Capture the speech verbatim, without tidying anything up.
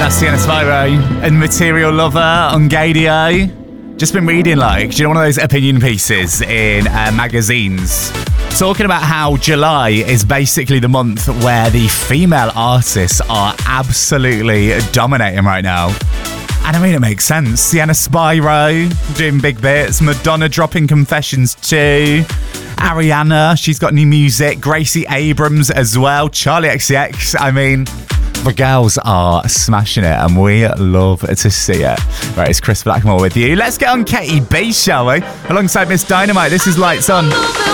that's Sienna Spyro and Material Lover on Gadio. Just been reading, like, do you know one of those opinion pieces in uh, magazines talking about how July is basically the month where the female artists are absolutely dominating right now. And I mean, it makes sense. Sienna Spyro doing big bits, Madonna dropping Confessions too, Ariana, she's got new music, Gracie Abrams as well, Charlie X C X. I mean, the girls are smashing it and we love to see it. Right, it's Chris Blackmore with you. Let's get on Katie B, shall we? Alongside Miss Dynamite, this is Lights On.